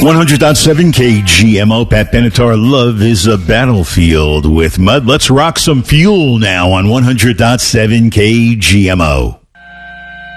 100.7 KGMO, Pat Benatar, Love is a Battlefield with Mud. Let's rock some fuel now on 100.7 KGMO.